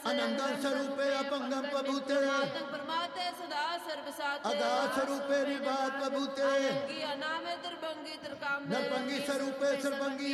ਅਨੰਦੰ ਸਰੂਪੇ ਅਪੰਗੰ ਪਬੂਤੇ ਪਰਮਾਤੇ ਸਦਾ ਸਰਬ ਸਾਤੇ ਅਗਾਧ ਸਰੂਪੇ ਨਿਬਾਤ ਪਬੂਤੇ ਅਨੰਗੀ ਅਨਾਮੇ ਦਰਬੰਗੀ ਤਰਕਾਮੇ ਨਰਪੰਗੀ ਸਰੂਪੇ ਸਰਬੰਗੀ